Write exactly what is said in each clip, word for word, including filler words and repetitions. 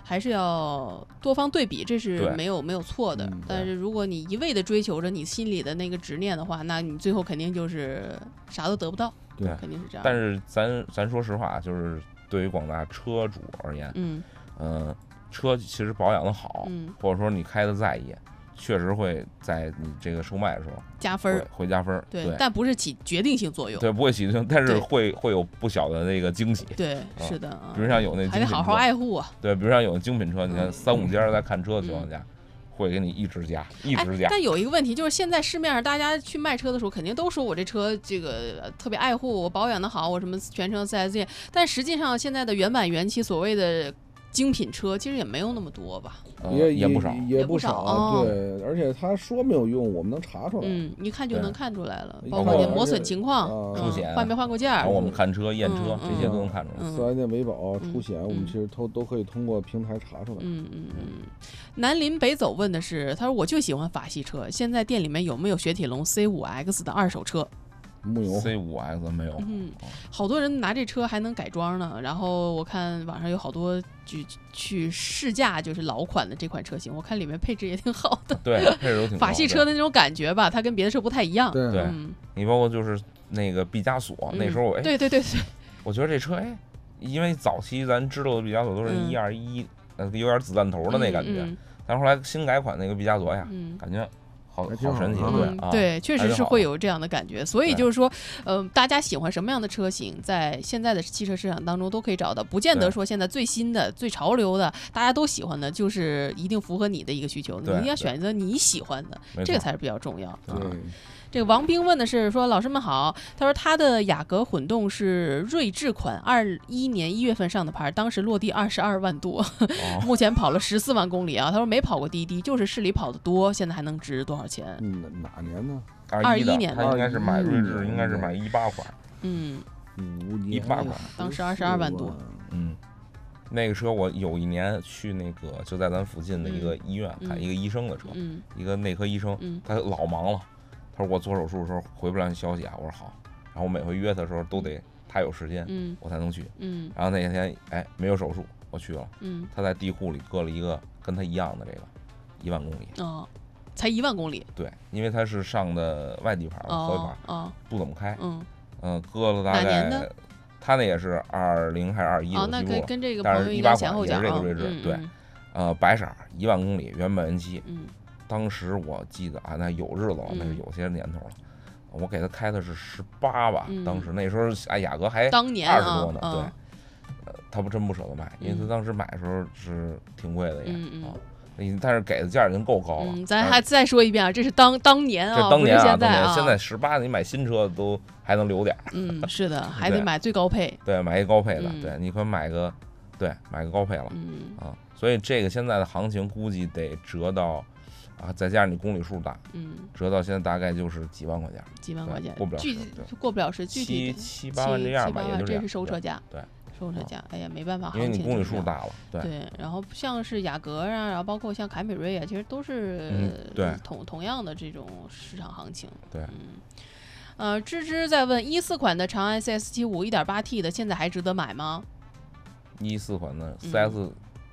还是要多方对比，这是没有没有错的、嗯。但是如果你一味的追求着你心里的那个执念的话，那你最后肯定就是啥都得不到。 对， 肯定是这样。 但是咱咱说实话，就是对于广大车主而言， 嗯， 呃，车其实保养的好， 嗯， 或者说你开的在意。确实会在你这个售卖的时候加分， 会加分， 对，但不是起决定性作用， 对，不会起决定性，但是会会有不小的那个惊喜， 对， 嗯、 是的， 比如像有那还得好好爱护啊， 对，比如像有精品车，你看三五家在看车的情况下，嗯、会给你一直加，一直加、 哎。但有一个问题就是，现在市面上大家去卖车的时候，肯定都说我这车这个特别爱护，我保养的好，我什么全程 四 S 店，但实际上现在的原版原漆所谓的精品车其实也没有那么多吧， 也也不少， 也不少， 哦、对，而且他说没有用，我们能查出来， 嗯，一看就能看出来了，包括你磨损情况、 出险、 换没换过件， 然后我们看车、验车这些都能看出来。 四 S 店维保、出险，我们其实都都可以通过平台查出来。 嗯嗯嗯。南临北走问的是，他说我就喜欢法系车，现在店里面有没有雪铁龙 C 五 X 的二手车？ 木有 C 五 X 没有， 嗯，好多人拿这车还能改装呢。然后我看网上有好多去去试驾，就是老款的这款车型，我看里面配置也挺好的。 对，配置都挺好。 法系车的那种感觉吧，它跟别的车不太一样。 对， 对嗯、 你包括就是那个毕加索， 嗯、 那时候我哎， 对对对对， 我觉得这车哎，因为早期咱知道的毕加索都是一二一，呃，有点子弹头的那感觉， 嗯嗯、 但后来新改款那个毕加索呀， 嗯、 感觉。好好神奇， 嗯、 对、 啊、 啊， 对，确实是会有这样的感觉。所以就是说，嗯、呃，大家喜欢什么样的车型，在现在的汽车市场当中都可以找到，不见得说现在最新的、最潮流的，大家都喜欢的，就是一定符合你的一个需求。你一定要选择你喜欢的，这个才是比较重要。 对。 嗯这个王兵问的是说，老师们好，他说他的雅阁混动是锐志款，二一年一月份上的牌，当时落地二十二万多，哦、目前跑了十四万公里啊。他说没跑过滴滴，就是市里跑的多，现在还能值多少钱？ 嗯，哪年呢？ 二一年， 他应该是买锐志，应该是买一八款， 嗯， 一八款， 当时二十二万多， 嗯。那个车我有一年去那个就在咱附近的一个医院、 嗯、 看一个医生的车， 嗯、 一个内科医生， 嗯、 他老忙了。他说我做手术的时候回不了你消息啊，我说好，然后我每回约他的时候都得他有时间， 嗯， 我才能去， 嗯， 然后那天哎没有手术，我去了， 嗯， 他在地库里搁了一个跟他一样的这个一万公里， 哦，才一万公里， 对，因为他是上的外地牌，合规牌， 哦， 不怎么开， 嗯， 嗯、呃，搁了大概， 哪年的？ 他那也是二零还是二一， 哦，那跟跟这个但是一八款也是这个锐志， 嗯、 对，呃，白色一万公里原本原漆， 嗯， 当时我记得啊，那有日子了， 嗯、 那是有些年头了。我给他开的是十八吧、 嗯， 当时那时候哎雅阁还当年二十多呢， 啊、 对，呃，他不真不舍得卖，因为他当时买的时候是挺贵的也， 嗯啊，但是给的价已经够高了。 嗯，咱还再说一遍啊，这是当当年啊， 这当年啊， 现在啊，现在十八你买新车都还能留点。 嗯，是的，还得买最高配。 对，买一高配的， 嗯、 对，你可买个，对，买个高配了， 嗯啊，所以这个现在的行情估计得折到。啊，再加上你公里数大， 嗯， 折到现在大概就是几万块钱， 几万块钱， 过不了十，过不了十，具体七七八万这样吧，也就这是收车价， 对， 收车价，哎呀，没办法， 因为你公里数大了，对对，然后像是雅阁啊，然后包括像凯美瑞啊，其实都是对同同样的这种市场行情， 对， 嗯，呃，芝芝在问一四款的长安 C S 七五 一点八 T 的，现在还值得买吗？ 一四款的 C S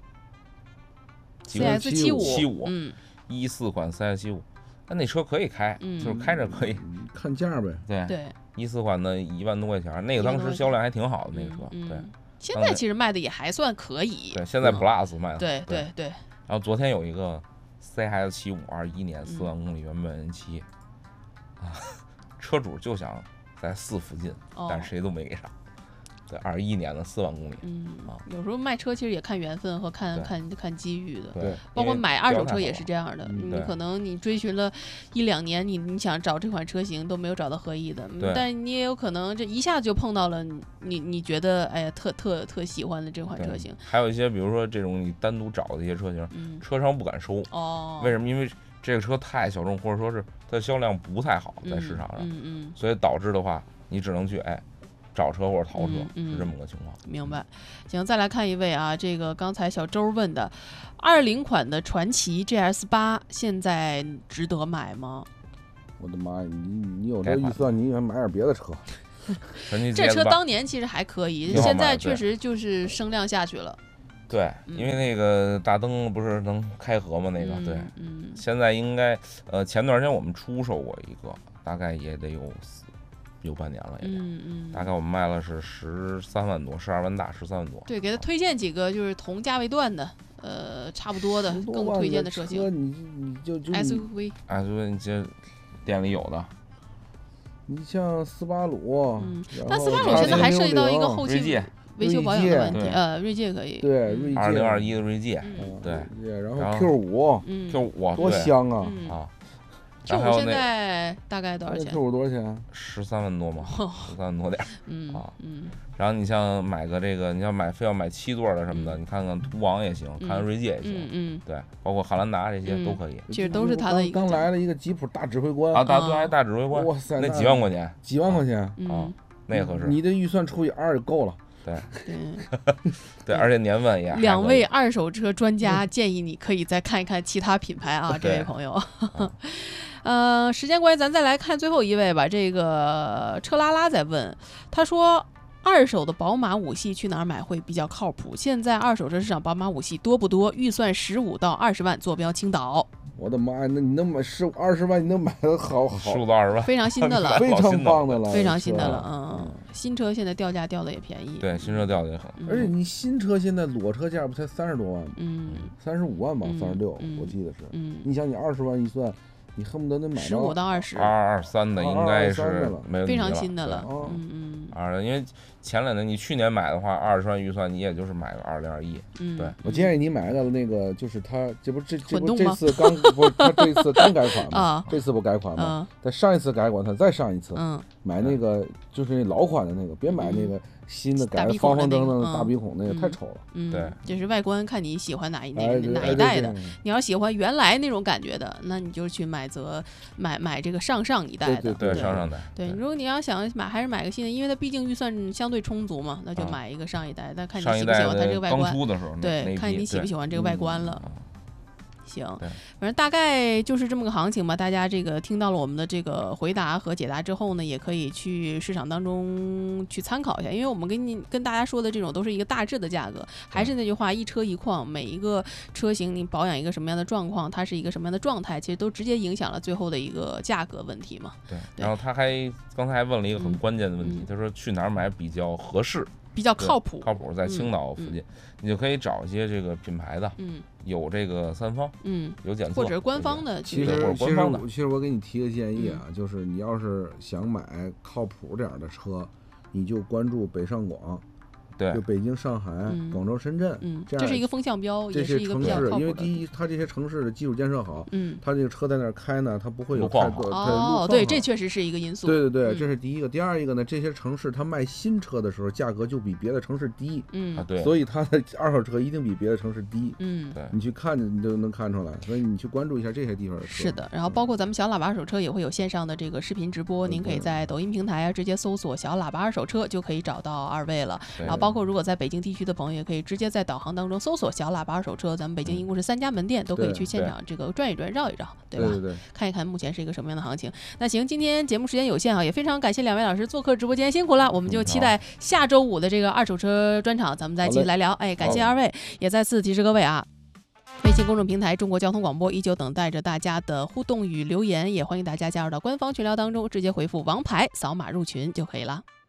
C S 七五七五， 嗯。 一四款 C S 七五，那那车可以开， 嗯、 就是开着可以看价呗。 对对， 一四款的一万多块钱，那个当时销量还挺好的那个车， 嗯、 对。 现在其实卖的也还算可以。 对，现在 Plus 卖的、 嗯。对对对对。 然后昨天有一个 C S 七五二一年四万公里原本原漆，啊，车主就想在四附近， 哦、 但是谁都没给上。对，二一年的四万公里， 嗯啊， 有时候卖车其实也看缘分和看看看机遇的， 对， 包括买二手车也是这样的， 嗯、 你可能你追寻了一两年，你你想找这款车型都没有找到合意的，但你也有可能这一下就碰到了你你你觉得哎呀特特特喜欢的这款车型。 还有一些比如说这种你单独找的一些车型， 嗯、 车商不敢收， 哦， 为什么？因为这个车太小众，或者说是它的销量不太好，在市场上， 嗯 嗯, 嗯， 所以导致的话，你只能去哎。找车或者淘车、 嗯嗯、 是这么个情况。 明白。行，再来看一位啊，这个刚才小周问的，二零款的传祺 G S 八现在值得买吗？ 我的妈呀，你你有这预算，你应该买点别的车。 这车当年其实还可以，现在确实就是声量下去了。 对， 嗯因为那个大灯不是能开合吗？那个、 嗯对， 嗯现在应该呃前段时间我们出售过一个，大概也得有四有半年了，也得、 嗯嗯， 大概我们卖了是十三万多，十二万大，十三万多。 对，给他推荐几个就是同价位段的，呃，差不多的，更推荐的车型。 你你就就你 S U V， 啊，就是你这店里有的你像斯巴鲁， 嗯， 然但斯巴后鲁现在还叉涉及到一个零零后期锐界维修保养的问题， 锐界呃，锐界可以， 对锐界二零二一的锐界嗯对对，然然后后 Q 五嗯 ，Q 五多香啊！ 嗯啊， ，Q 五现然后还有那在大概多少钱 Q？五多少钱？ 十三万多嘛，十三万多点儿。 嗯啊嗯然后你像买个这个，你要买非要买七座的什么的， 嗯你看看途昂也行，看看锐界也嗯行， 嗯， 对，包括汉兰达这些嗯都可以。 其实都是它的一个价刚刚来了一个吉普大指挥官啊，大啊对还大指挥官， 哇塞， 那几万块钱几万块钱， 嗯， 那也合适。 你的预算除以二就够了。 对对。 对，而且年份也还两可以位二手车专家建议你可以再看一看其他品牌啊，这位对朋友。呃，时间关系，咱再来看最后一位吧。这个车拉拉在问，他说二手的宝马五系去哪儿买会比较靠谱？现在二手车市场宝马五系多不多？预算十五到二十万，坐标青岛。 我的妈呀，那你能买十二十万，你能买的好十好五，到二十万， 非常新的了， 非常棒的了， 非常新的是吧了，嗯，新车现在掉价掉的也便宜， 对，新车掉的也很。 嗯， 而且你新车现在裸车价不才三十多万吗？ 嗯三十五万吧， 嗯三十六， 嗯我记得是。 嗯， 你想，你二十万预算，你恨不得能买十五到到二十二，二二三的应该是没问题非常新的了， 对哦嗯嗯二，因为前两年你去年买的话，二十万预算你也就是买个二零二一， 嗯， 对我建议你买个那个，就是它这不这这不这混动吗次刚不是它这次刚改款吗啊？ 这次不改款吗？ 嗯它上一次改款，它再上一次嗯买那个就是那老款的那个，别买那个新的改的大鼻孔方方正正的那个的大鼻孔那个嗯太丑了。 嗯， 对， 就是外观看你喜欢哪一哪哎， 哪对一代的。， 对对你要喜欢原来那种感觉的，那你就去买择买买这个上上一代的。 对对，上上代， 对，如果你要想买，还是买个新的，因为它毕竟预算相对充足嘛，那就啊买一个上一代。但看你上一代喜不喜欢它这的刚个外观。 出的时候，那那对， 一看你批对喜不喜欢这个外观了。 啊行， 对反正大概就是这么个行情吧。大家这个听到了我们的这个回答和解答之后呢，也可以去市场当中去参考一下，因为我们跟你跟大家说的这种都是一个大致的价格。还是那句话，一车一况，每一个车型你保养一个什么样的状况，它是一个什么样的状态，其实都直接影响了最后的一个价格问题嘛。 对， 对然后他还刚才还问了一个很嗯关键的问题嗯， 他说去哪儿买比较合适？ 比较对靠谱。 靠谱，在青岛附近，你就可以找一些这个品牌的， 嗯有这个三方， 嗯， 有检测， 或者是官方的。 的其这个， 或者实其实官方的我其实我给你提个建议啊，就是你要是想买靠谱点儿的车，你就关注北上广， 对就北京、上海、 嗯广州、深圳， 嗯， 这样这是一个风向标， 这也是一个比较些城市， 靠谱的。 因为第一，它这些城市的基础建设好， 嗯， 它这个车在那儿开呢，它不会有路况太多哦， 它路况对， 好这确实是一个因素。 对对对， 嗯这是第一个。第二一个呢，这些城市它卖新车的时候价格就比别的城市低， 嗯啊，对， 所以它的二手车一定比别的城市低。 嗯。 对你去看你就能看出来，所以你去关注一下这些地方的车。 是的，然后包括咱们小喇叭二手车也会有线上的这个视频直播， 嗯您可以在抖音平台啊直接搜索“小喇叭二手车”就可以找到二位了。 对然后包括如果在北京地区的朋友，也可以直接在导航当中搜索“小喇叭二手车”，咱们北京一共是三家门店，都可以对去现场这个转一转、绕一绕，对吧？ 对对对， 看一看目前是一个什么样的行情。那行，今天节目时间有限啊，也非常感谢两位老师做客直播间，辛苦了。我们就期待下周五的这个二手车专场，咱们再继续来聊。哎，感谢二位，也再次提示各位啊。微信公众平台中国交通广播依旧等待着大家的互动与留言，也欢迎大家加入到官方群聊当中，直接回复王牌扫码入群就可以了。